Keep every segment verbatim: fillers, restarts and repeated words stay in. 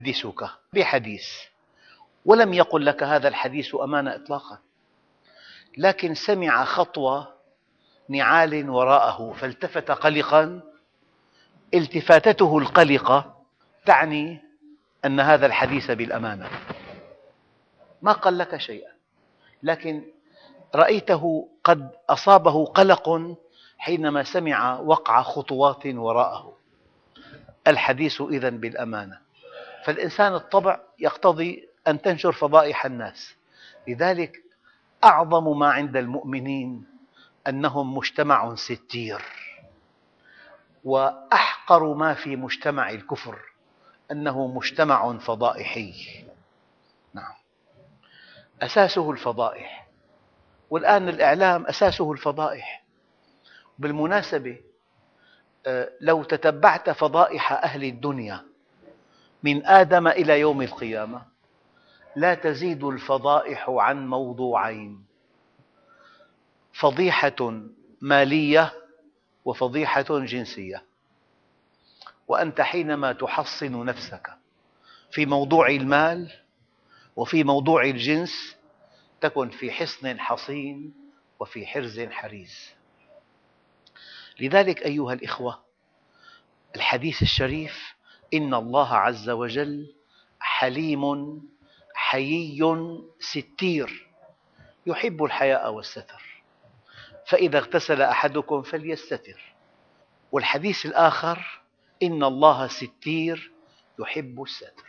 يحدثك بحديث ولم يقل لك هذا الحديث أمانة إطلاقا، لكن سمع خطوة نعال وراءه فالتفت قلقا. التفاتته القلقة تعني أن هذا الحديث بالأمانة، ما قال لك شيئا، لكن رأيته قد أصابه قلق حينما سمع وقع خطوات وراءه. الحديث إذن بالأمانة، فالإنسان الطبع يقتضي أن تنشر فضائح الناس. لذلك أعظم ما عند المؤمنين أنهم مجتمع ستير، وأحقر ما في مجتمع الكفر أنه مجتمع فضائحي. نعم، أساسه الفضائح، والآن الإعلام أساسه الفضائح. بالمناسبة، لو تتبعت فضائح أهل الدنيا من آدم إلى يوم القيامة لا تزيد الفضائح عن موضوعين: فضيحة مالية وفضيحة جنسية. وأنت حينما تحصن نفسك في موضوع المال وفي موضوع الجنس تكن في حصن حصين وفي حرز حريز. لذلك أيها الأخوة، الحديث الشريف: إن الله عز وجل حليم حيي ستير يحب الحياء والستر، فإذا اغتسل أحدكم فليستتر. والحديث الآخر: إن الله ستير يحب الستر.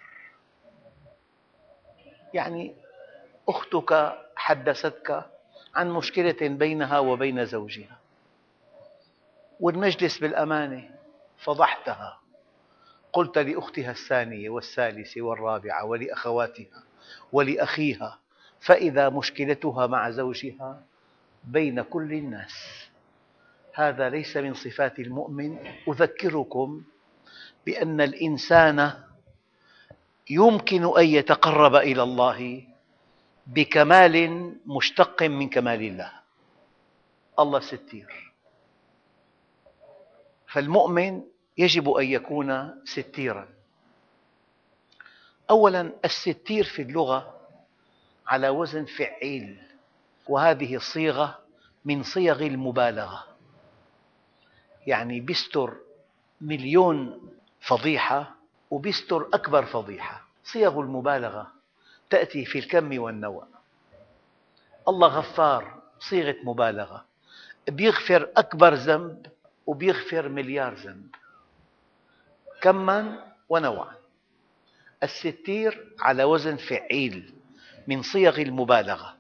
يعني أختك حدثتك عن مشكلة بينها وبين زوجها، والمجلس بالأمانة فضحتها، قلت لأختها الثانية والثالثة والرابعة ولأخواتها ولأخيها، فإذا مشكلتها مع زوجها بين كل الناس. هذا ليس من صفات المؤمن. أذكركم بأن الإنسان يمكن أن يتقرب إلى الله بكمال مشتق من كمال الله. الله ستير، فالمؤمن يجب أن يكون ستيراً. أولاً، الستير في اللغة على وزن فعيل، وهذه الصيغة من صيغ المبالغة، يعني بيستر مليون فضيحة وبيستر أكبر فضيحة. صيغ المبالغة تأتي في الكم والنوع. الله غفار، صيغة مبالغة، بيغفر أكبر ذنب وبيغفر مليار ذنب، كماً ونوعاً. الستير على وزن فعيل من صيغ المبالغة.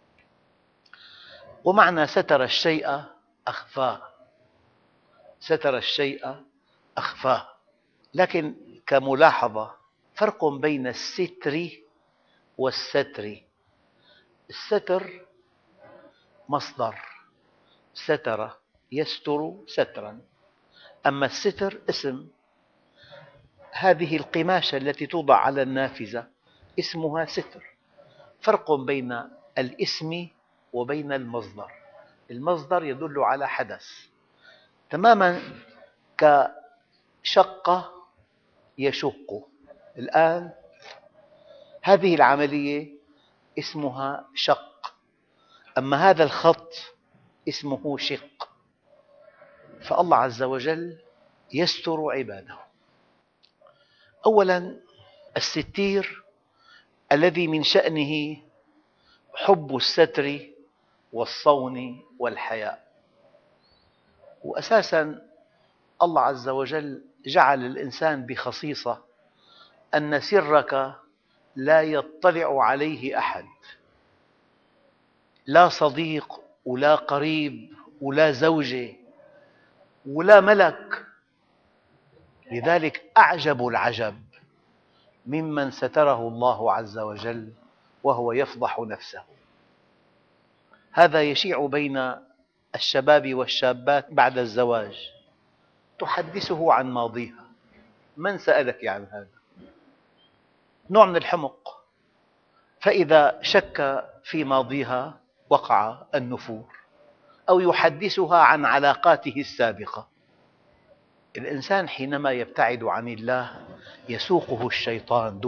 ومعنى ستر الشيء أخفاه، ستر الشيء أخفاه. لكن كملاحظة، فرق بين الستر والستر. الستر مصدر ستر يستر ستراً، أما الستر اسم. هذه القماشة التي توضع على النافذة اسمها ستر. فرق بين الاسم وبين المصدر. المصدر يدل على حدث، تماماً كشق يشق. الآن هذه العملية اسمها شق، أما هذا الخط اسمه شق. فالله عز وجل يستر عباده. أولاً، الستير الذي من شأنه حب الستر والصون والحياء. وأساساً الله عز وجل جعل الإنسان بخصيصة أن سرك لا يطلع عليه أحد، لا صديق ولا قريب ولا زوجة ولا ملك. لذلك أعجب العجب ممن ستره الله عز وجل وهو يفضح نفسه. هذا يشيع بين الشباب والشابات بعد الزواج، تحدثه عن ماضيها. من سألك عن هذا؟ نوع من الحمق. فإذا شك في ماضيها وقع النفور، أو يحدثها عن علاقاته السابقة. الإنسان حينما يبتعد عن الله يسوقه الشيطان